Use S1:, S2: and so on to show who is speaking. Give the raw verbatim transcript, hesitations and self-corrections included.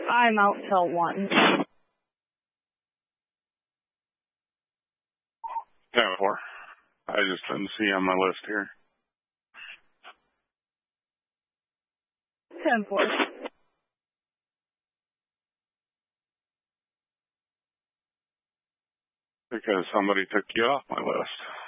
S1: I'm out till one.
S2: ten four. I just didn't see on my list here.
S1: ten four.
S2: Because somebody took you off my list.